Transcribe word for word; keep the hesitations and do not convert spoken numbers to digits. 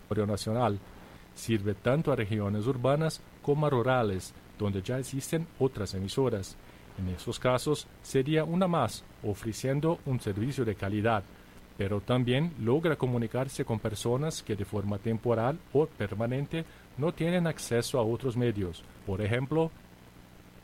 Radio Nacional. Sirve tanto a regiones urbanas como a rurales, donde ya existen otras emisoras. En esos casos sería una más, ofreciendo un servicio de calidad, pero también logra comunicarse con personas que de forma temporal o permanente no tienen acceso a otros medios, por ejemplo,